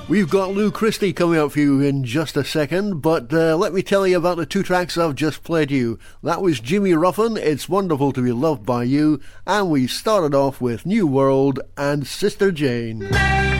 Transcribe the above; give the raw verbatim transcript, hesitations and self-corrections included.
We've got Lou Christie coming up for you in just a second, but uh, let me tell you about the two tracks I've just played you. That was Jimmy Ruffin, It's Wonderful to Be Loved by You, and we started off with New World and Sister Jane.